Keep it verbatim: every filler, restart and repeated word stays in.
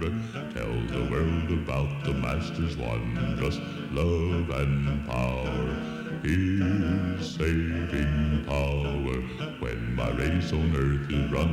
Tell the world about the Master's wondrous love and power. His saving power when my race on earth is run